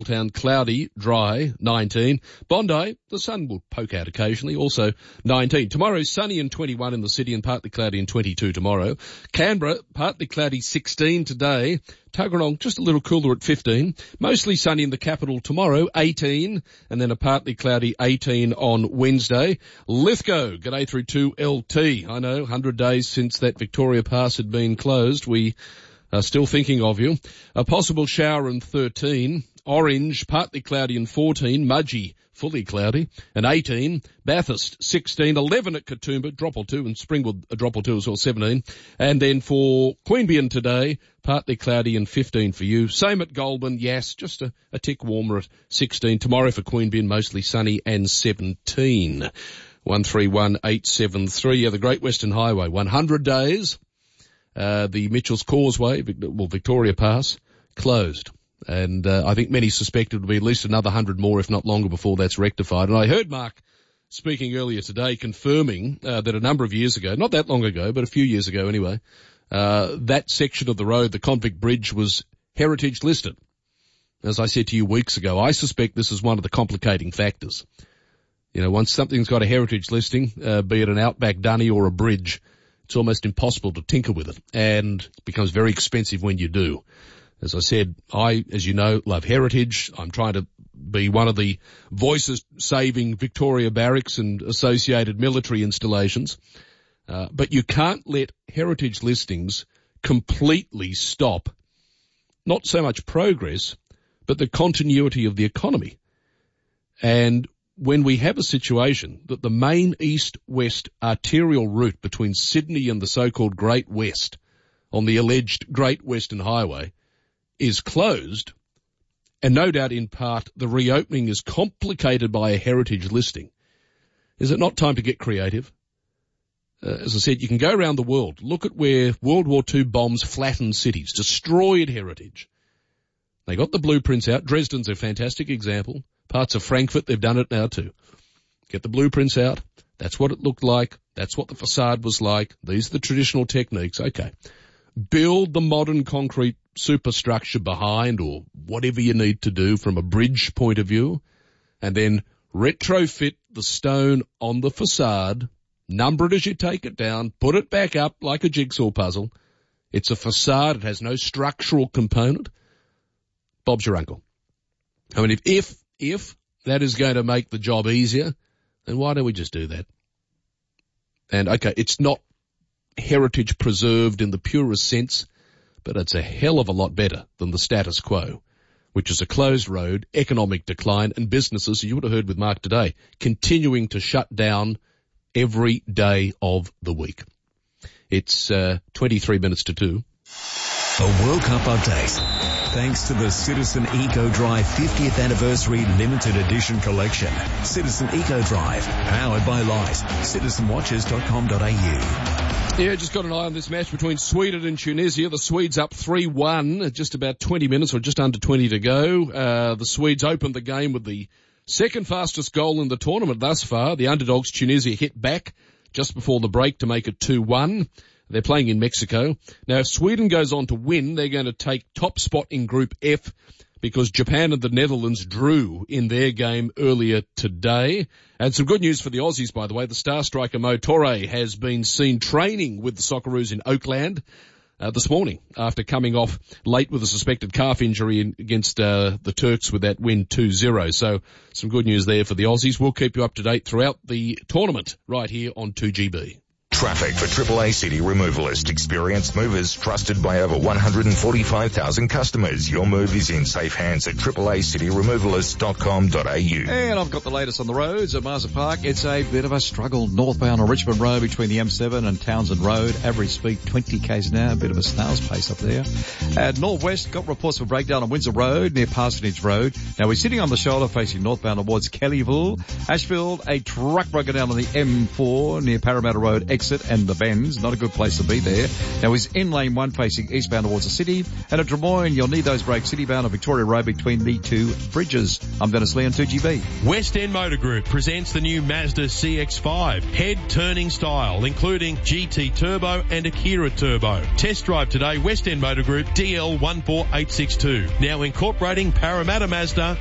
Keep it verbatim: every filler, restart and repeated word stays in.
Campbelltown, cloudy, dry, nineteen. Bondi, the sun will poke out occasionally, also nineteen. Tomorrow, sunny and twenty-one in the city and partly cloudy and twenty-two tomorrow. Canberra, partly cloudy, sixteen today. Tuggeranong, just a little cooler at fifteen. Mostly sunny in the capital tomorrow, eighteen. And then a partly cloudy eighteen on Wednesday. Lithgow, g'day through to L T. I know, one hundred days since that Victoria Pass had been closed. We are still thinking of you. A possible shower and thirteen. Orange, partly cloudy and fourteen. Mudgee, fully cloudy, and eighteen. Bathurst, sixteen. eleven at Katoomba, drop or two, and Springwood, a drop or two as well, seventeen. And then for Queanbeyan today, partly cloudy and fifteen for you. Same at Goulburn, yes, just a, a tick warmer at sixteen. Tomorrow for Queanbeyan, mostly sunny and seventeen. one three one eight seven three. Yeah, the Great Western Highway, one hundred days. Uh, the Mitchell's Causeway, well, Victoria Pass, closed. And uh, I think many suspect it will be at least another hundred more, if not longer, before that's rectified. And I heard Mark speaking earlier today confirming uh, that a number of years ago, not that long ago, but a few years ago anyway, uh, that section of the road, the Convict Bridge, was heritage listed. As I said to you weeks ago, I suspect this is one of the complicating factors. You know, once something's got a heritage listing, uh, be it an outback dunny or a bridge, it's almost impossible to tinker with it. And it becomes very expensive when you do. As I said, I, as you know, love heritage. I'm trying to be one of the voices saving Victoria Barracks and associated military installations. Uh, but you can't let heritage listings completely stop not so much progress, but the continuity of the economy. And when we have a situation that the main east-west arterial route between Sydney and the so-called Great West on the alleged Great Western Highway is closed, and no doubt in part the reopening is complicated by a heritage listing, is it not time to get creative? Uh, as I said, you can go around the world, look at where World War Two bombs flattened cities, destroyed heritage. They got the blueprints out. Dresden's a fantastic example. Parts of Frankfurt, they've done it now too. Get the blueprints out. That's what it looked like. That's what the facade was like. These are the traditional techniques. Okay. Build the modern concrete superstructure behind, or whatever you need to do from a bridge point of view, and then retrofit the stone on the facade, number it as you take it down, put it back up like a jigsaw puzzle. It's a facade. It has no structural component. Bob's your uncle. I mean, if, if, if that is going to make the job easier, then why don't we just do that? And okay, it's not heritage preserved in the purest sense, but it's a hell of a lot better than the status quo, which is a closed road, economic decline, and businesses, you would have heard with Mark today, continuing to shut down every day of the week. It's uh, twenty-three minutes to two. A World Cup update. Thanks to the Citizen Eco Drive fiftieth Anniversary Limited Edition Collection. Citizen Eco Drive, powered by Light. citizen watches dot com dot a u. Yeah, just got an eye on this match between Sweden and Tunisia. The Swedes up three one, just about twenty minutes or just under twenty to go. Uh, the Swedes opened the game with the second fastest goal in the tournament thus far. The underdogs, Tunisia, hit back just before the break to make it two one. They're playing in Mexico. Now, if Sweden goes on to win, they're going to take top spot in Group F because Japan and the Netherlands drew in their game earlier today. And some good news for the Aussies, by the way. The star striker Mo Torre has been seen training with the Socceroos in Oakland uh, this morning after coming off late with a suspected calf injury in, against uh, the Turks with that win two zero. So some good news there for the Aussies. We'll keep you up to date throughout the tournament right here on two G B. Traffic for Triple A City Removalist. Experienced movers trusted by over one hundred forty-five thousand customers. Your move is in safe hands at triple a city removalist dot com dot a u. And I've got the latest on the roads at Marsden Park. It's a bit of a struggle northbound on Richmond Road between the M seven and Townsend Road. Average speed twenty k's an hour. A bit of a snail's pace up there. At Northwest, got reports of a breakdown on Windsor Road near Parsonage Road. Now we're sitting on the shoulder facing northbound towards Kellyville. Ashfield, a truck broken down on the M four near Parramatta Road exit and the bends. Not a good place to be there. Now is in lane one facing eastbound towards the city. And at Drummoyne, you'll need those brakes citybound on Victoria Road between the two bridges. I'm Dennis Lee on two G B. West End Motor Group presents the new Mazda C X five. Head turning style, including G T Turbo and Akira Turbo. Test drive today, West End Motor Group, D L one four eight six two. Now incorporating Parramatta Mazda